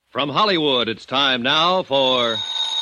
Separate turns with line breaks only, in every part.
From Hollywood, it's time now for...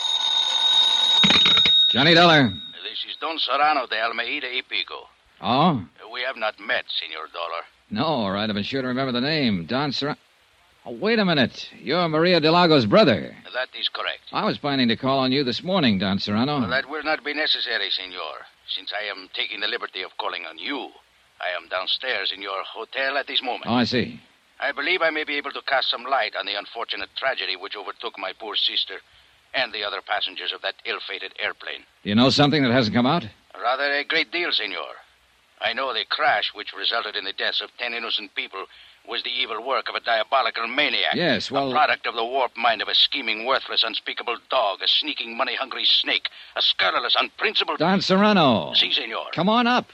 Johnny Dollar.
This is Don Serrano de Almeida y Pico.
Oh?
We have not met, Senor Dollar.
No, all right. I've been sure to remember the name. Don Serrano. Oh, wait a minute. You're Maria Delago's brother.
That is correct.
I was planning to call on you this morning, Don Serrano.
Well, that will not be necessary, Senor, since I am taking the liberty of calling on you. I am downstairs in your hotel at this moment.
Oh, I see.
I believe I may be able to cast some light on the unfortunate tragedy which overtook my poor sister and the other passengers of that ill-fated airplane.
Do you know something that hasn't come out?
Rather a great deal, Senor. I know the crash which resulted in the deaths of 10 innocent people was the evil work of a diabolical maniac.
Yes, well...
A product of the warped mind of a scheming, worthless, unspeakable dog, a sneaking, money-hungry snake, a scurrilous, unprincipled...
Don Serrano.
Si, Senor.
Come on up.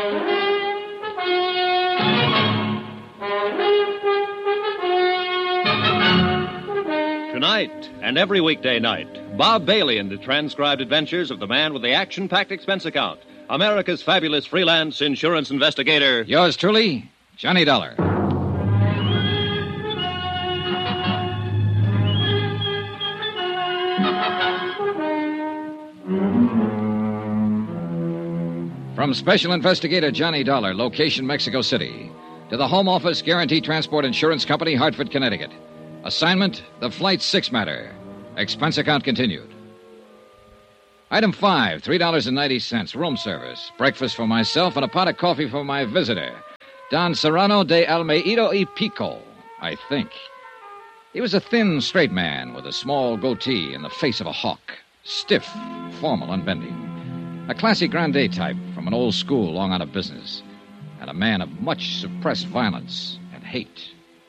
Tonight and every weekday night, Bob Bailey in the transcribed adventures of the man with the action-packed expense account, America's fabulous freelance insurance investigator.
Yours truly, Johnny Dollar. From Special Investigator Johnny Dollar, location Mexico City, to the Home Office Guarantee Transport Insurance Company, Hartford, Connecticut. Assignment, the Flight 6 matter. Expense account continued. Item 5, $3.90, room service. Breakfast for myself and a pot of coffee for my visitor, Don Serrano de Almeida y Pico, I think. He was a thin, straight man with a small goatee and the face of a hawk. Stiff, formal, unbending. A classy grande type from an old school long out of business. And a man of much suppressed violence and hate.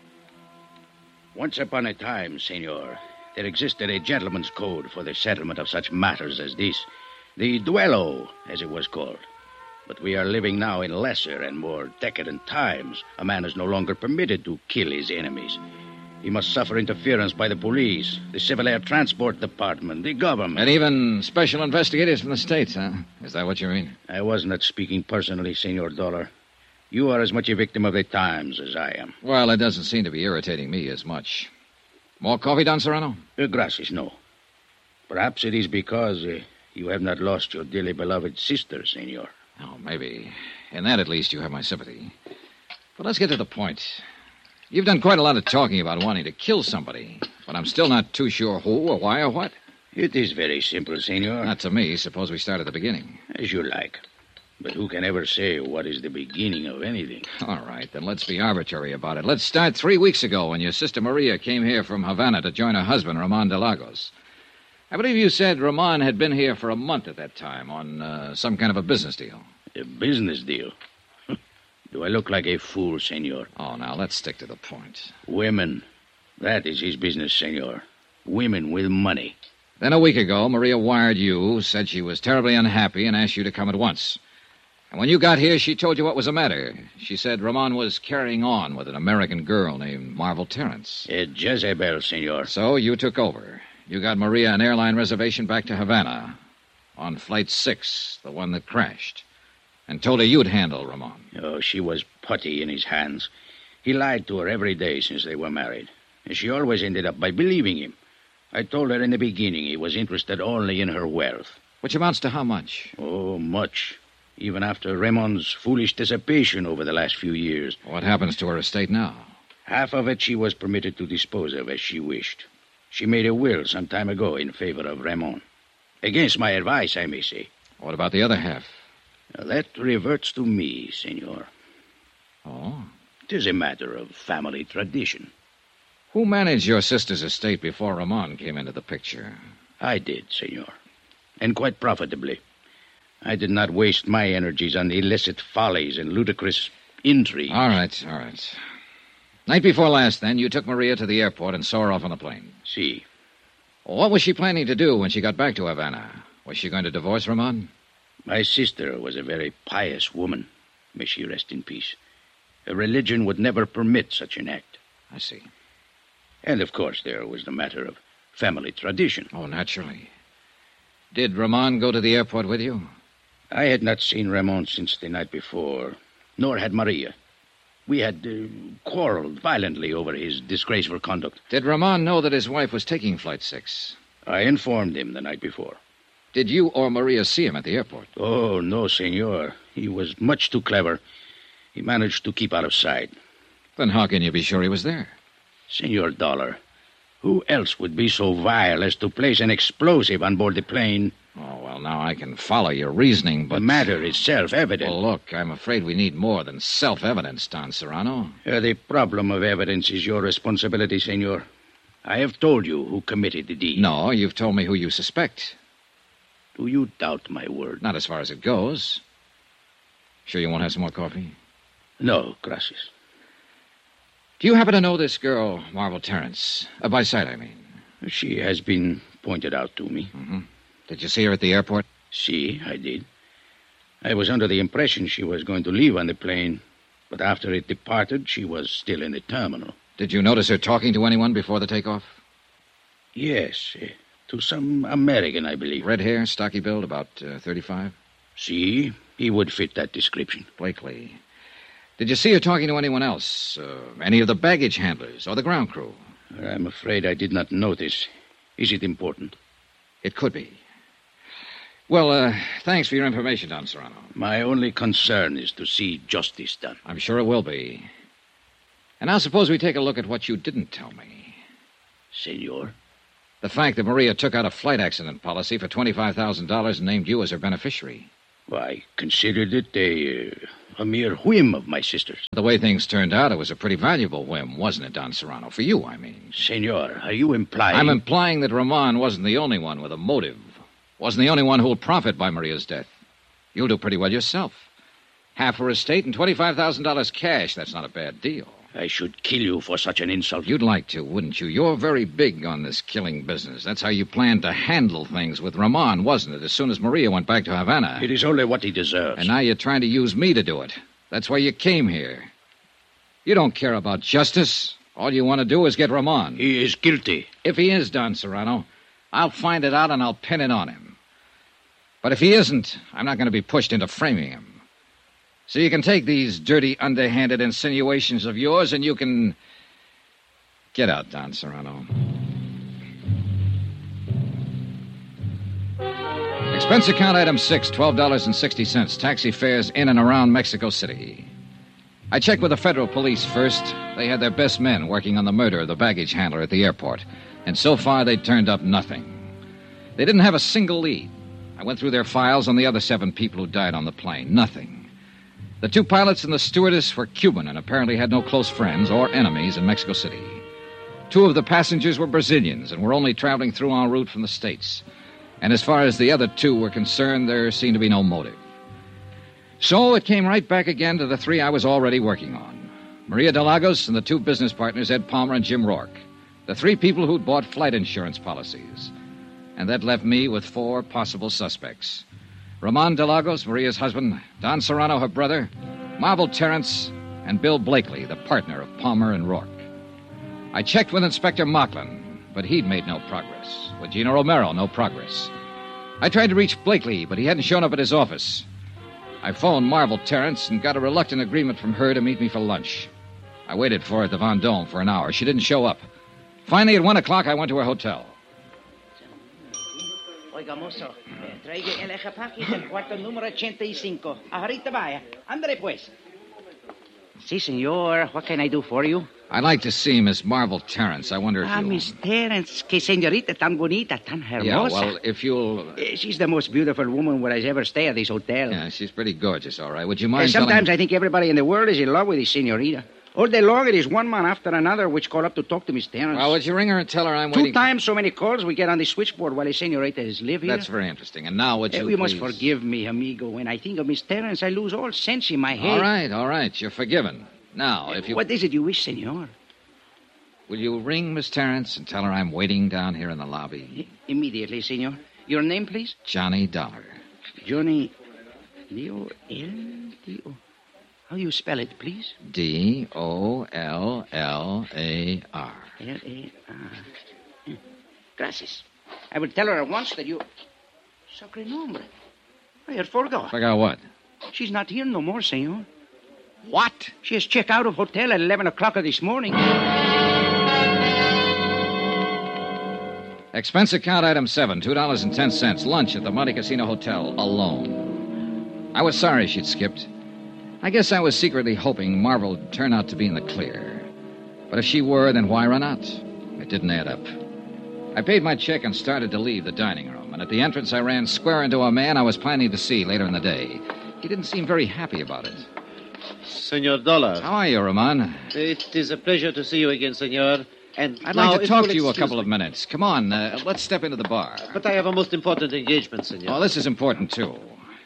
Once upon a time, Senor, there existed a gentleman's code for the settlement of such matters as this. The duello, as it was called. But we are living now in lesser and more decadent times. A man is no longer permitted to kill his enemies. He must suffer interference by the police, the Civil Air Transport Department, the government.
And even special investigators from the States, huh? Is that what you mean?
I was not speaking personally, Senor Dollar. You are as much a victim of the times as I am.
Well, it doesn't seem to be irritating me as much. More coffee, Don Serrano?
Gracias, no. Perhaps it is because you have not lost your dearly beloved sister, Senor.
Oh, maybe. In that, at least, you have my sympathy. But let's get to the point. You've done quite a lot of talking about wanting to kill somebody, but I'm still not too sure who or why or what.
It is very simple, Senor.
Not to me. Suppose we start at the beginning.
As you like. But who can ever say what is the beginning of anything?
All right, then let's be arbitrary about it. Let's start 3 weeks ago when your sister Maria came here from Havana to join her husband, Ramon de Lagos. I believe you said Ramon had been here for a month at that time on some kind of a business deal.
A business deal? Do I look like a fool, Senor?
Oh, now, let's stick to the point.
Women. That is his business, Senor. Women with money.
Then a week ago, Maria wired you, said she was terribly unhappy, and asked you to come at once. And when you got here, she told you what was the matter. She said Ramon was carrying on with an American girl named Marvel Terrence.
A Jezebel, Senor.
So you took over. You got Maria an airline reservation back to Havana on Flight 6, the one that crashed, and told her you'd handle Ramon.
Oh, she was putty in his hands. He lied to her every day since they were married. And she always ended up by believing him. I told her in the beginning he was interested only in her wealth.
Which amounts to how much?
Oh, much. Even after Ramon's foolish dissipation over the last few years.
What happens to her estate now?
Half of it she was permitted to dispose of as she wished. She made a will some time ago in favor of Ramon. Against my advice, I may say.
What about the other half?
Now, that reverts to me, Senor.
Oh?
It is a matter of family tradition.
Who managed your sister's estate before Ramon came into the picture?
I did, Senor. And quite profitably. I did not waste my energies on illicit follies and ludicrous intrigue.
All right. Night before last, then, you took Maria to the airport and saw her off on the plane.
Si.
What was she planning to do when she got back to Havana? Was she going to divorce Ramon?
My sister was a very pious woman. May she rest in peace. Her religion would never permit such an act.
I see.
And, of course, there was the matter of family tradition.
Oh, naturally. Did Ramon go to the airport with you?
I had not seen Ramon since the night before, nor had Maria. We had quarreled violently over his disgraceful conduct.
Did Ramon know that his wife was taking Flight 6?
I informed him the night before.
Did you or Maria see him at the airport?
Oh, no, senor. He was much too clever. He managed to keep out of sight.
Then how can you be sure he was there?
Senor Dollar, who else would be so vile as to place an explosive on board the plane?
Oh, well, now I can follow your reasoning, but...
The matter is self-evident.
Well, look, I'm afraid we need more than self-evidence, Don Serrano.
The problem of evidence is your responsibility, senor. I have told you who committed the deed.
No, you've told me who you suspect.
Do you doubt my word?
Not as far as it goes. Sure you won't have some more coffee?
No, gracias.
Do you happen to know this girl, Marvel Terrence? By sight, I mean.
She has been pointed out to me.
Mm-hmm. Did you see her at the airport?
See, I did. I was under the impression she was going to leave on the plane, but after it departed, she was still in the terminal.
Did you notice her talking to anyone before the takeoff?
Yes, to some American, I believe.
Red hair, stocky build, about 35?
See, he would fit that description.
Blakely. Did you see her talking to anyone else? Any of the baggage handlers or the ground crew?
I'm afraid I did not notice. Is it important?
It could be. Well, thanks for your information, Don Serrano.
My only concern is to see justice done.
I'm sure it will be. And now suppose we take a look at what you didn't tell me.
Senor?
The fact that Maria took out a flight accident policy for $25,000 and named you as her beneficiary.
I considered it a mere whim of my sister's.
The way things turned out, it was a pretty valuable whim, wasn't it, Don Serrano? For you, I mean.
Senor, are you implying...
I'm implying that Ramon wasn't the only one with a motive. Wasn't the only one who'll profit by Maria's death. You'll do pretty well yourself. Half her estate and $25,000 cash. That's not a bad deal.
I should kill you for such an insult.
You'd like to, wouldn't you? You're very big on this killing business. That's how you planned to handle things with Ramon, wasn't it, as soon as Maria went back to Havana?
It is only what he deserves.
And now you're trying to use me to do it. That's why you came here. You don't care about justice. All you want to do is get Ramon.
He is guilty.
If he is, Don Serrano, I'll find it out and I'll pin it on him. But if he isn't, I'm not going to be pushed into framing him. So you can take these dirty, underhanded insinuations of yours and you can... Get out, Don Serrano. Expense account item 6, $12.60. Taxi fares in and around Mexico City. I checked with the federal police first. They had their best men working on the murder of the baggage handler at the airport. And so far, they'd turned up nothing. They didn't have a single lead. I went through their files on the other 7 people who died on the plane. Nothing. The 2 pilots and the stewardess were Cuban and apparently had no close friends or enemies in Mexico City. 2 of the passengers were Brazilians and were only traveling through en route from the States. And as far as the other 2 were concerned, there seemed to be no motive. So it came right back again to the 3 I was already working on. Maria de Lagos and the 2 business partners, Ed Palmer and Jim Rourke. The 3 people who'd bought flight insurance policies. And that left me with 4 possible suspects. Ramon de Lagos, Maria's husband, Don Serrano, her brother, Marvel Terrence, and Bill Blakely, the partner of Palmer and Rourke. I checked with Inspector Mocklin, but he'd made no progress. With Gina Romero, no progress. I tried to reach Blakely, but he hadn't shown up at his office. I phoned Marvel Terrence and got a reluctant agreement from her to meet me for lunch. I waited for her at the Vendôme for an hour. She didn't show up. Finally, at 1 o'clock, I went to her hotel.
Oiga, mozo, traiga el equipaje del cuarto número 85. Ahorita vaya. Ándale, pues. Sí, senor. What can I do for you?
I'd like to see Miss Marvel Terrence. I wonder if you...
Miss Terrence. Que señorita tan bonita, tan hermosa.
Yeah, well, if you'll...
She's the most beautiful woman where I've ever stayed at this hotel.
Yeah, she's pretty gorgeous, all right. Would you mind
Sometimes
telling...
I think everybody in the world is in love with this señorita. All day long, it is one man after another which call up to talk to Miss Terrence.
Well, would you ring her and tell her I'm
2
waiting...
times so many calls we get on the switchboard while the señorita is live here.
That's very interesting. And now would you
You
please...
must forgive me, amigo. When I think of Miss Terrence, I lose all sense in my head.
All right. You're forgiven. Now, if you...
What is it you wish, senor?
Will you ring Miss Terrence and tell her I'm waiting down here in the lobby?
Immediately, senor. Your name, please?
Johnny Dollar.
Johnny... D-O-L-D-O... How do you spell it, please?
D-O-L-L-A-R.
L-A-R. Gracias. I will tell her at once that you... Sacre nombre. I had forgot.
Forgot what?
She's not here no more, senor.
What?
She has checked out of hotel at 11 o'clock of this morning.
Expense account item 7, $2.10. Lunch at the Monte Casino Hotel, alone. I was sorry she'd skipped. I guess I was secretly hoping Marvel would turn out to be in the clear. But if she were, then why run out? It didn't add up. I paid my check and started to leave the dining room, and at the entrance I ran square into a man I was planning to see later in the day. He didn't seem very happy about it.
Senor Dollar.
How are you, Roman?
It is a pleasure to see you again, senor. And
I'd
now,
like to
if
talk
you'll
to you a
excuse
couple of
me-
minutes. Come on, let's step into the bar.
But I have a most important engagement, senor.
Oh, this is important, too.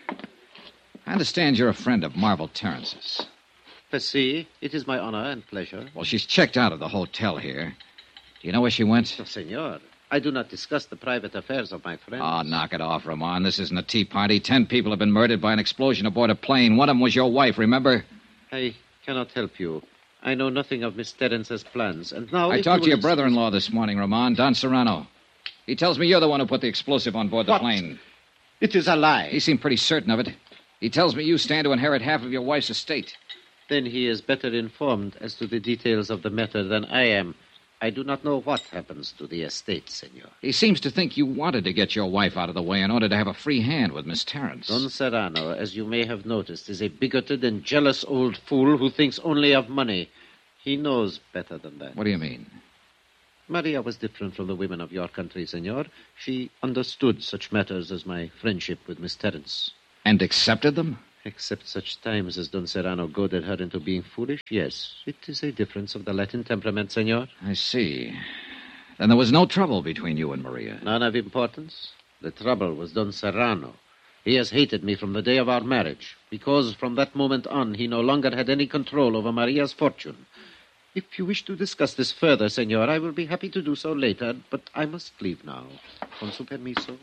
I understand you're a friend of Marvel Terrence's.
See, it is my honor and pleasure.
Well, she's checked out of the hotel here. Do you know where she went?
Oh, senor, I do not discuss the private affairs of my friends.
Oh, knock it off, Roman. This isn't a tea party. 10 people have been murdered by an explosion aboard a plane. One of them was your wife, remember?
I cannot help you. I know nothing of Miss Terrence's plans. And now,
I
if
talked to
you
your
will
brother-in-law this morning, Roman, Don Serrano. He tells me you're the one who put the explosive on board the
What?
plane.
It is a lie.
He seemed pretty certain of it. He tells me you stand to inherit half of your wife's estate.
Then he is better informed as to the details of the matter than I am. I do not know what happens to the estate, senor.
He seems to think you wanted to get your wife out of the way in order to have a free hand with Miss Terrence.
Don Serrano, as you may have noticed, is a bigoted and jealous old fool who thinks only of money. He knows better than that.
What do you mean?
Maria was different from the women of your country, senor. She understood such matters as my friendship with Miss Terrence.
And accepted them?
Except such times as Don Serrano goaded her into being foolish, yes. It is a difference of the Latin temperament, senor.
I see. Then there was no trouble between you and Maria.
None of importance. The trouble was Don Serrano. He has hated me from the day of our marriage, because from that moment on he no longer had any control over Maria's fortune. If you wish to discuss this further, senor, I will be happy to do so later, but I must leave now. Con su permiso.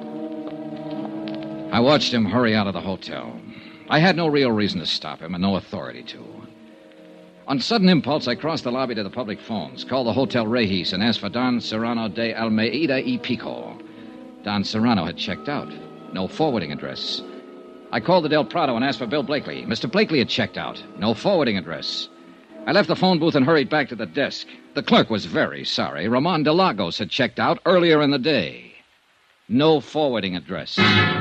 I watched him hurry out of the hotel. I had no real reason to stop him and no authority to. On sudden impulse, I crossed the lobby to the public phones, called the Hotel Regis, and asked for Don Serrano de Almeida y Pico. Don Serrano had checked out. No forwarding address. I called the Del Prado and asked for Bill Blakely. Mr. Blakely had checked out. No forwarding address. I left the phone booth and hurried back to the desk. The clerk was very sorry. Ramon de Lagos had checked out earlier in the day. No forwarding address.